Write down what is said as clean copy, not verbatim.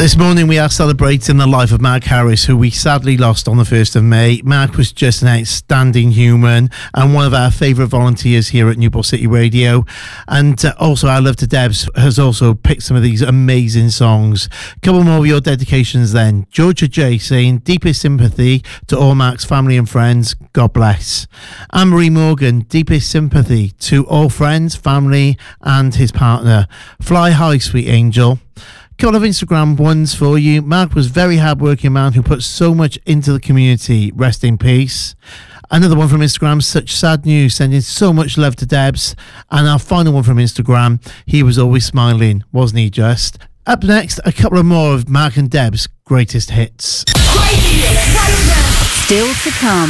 This morning we are celebrating the life of Mark Harris, who we sadly lost on the 1st of May. Mark was just an outstanding human and one of our favourite volunteers here at Newport City Radio. And also our Love to Debs has also picked some of these amazing songs. A couple more of your dedications then. Georgia J saying, deepest sympathy to all Mark's family and friends. God bless. Anne-Marie Morgan, deepest sympathy to all friends, family and his partner. Fly high, sweet angel. Couple of Instagram ones for you. Mark was a very hard-working man who put so much into the community. Rest in peace. Another one from Instagram, such sad news, sending so much love to Debs. And our final one from Instagram, he was always smiling, wasn't he just? Up next, a couple of more of Mark and Deb's greatest hits. Still to come.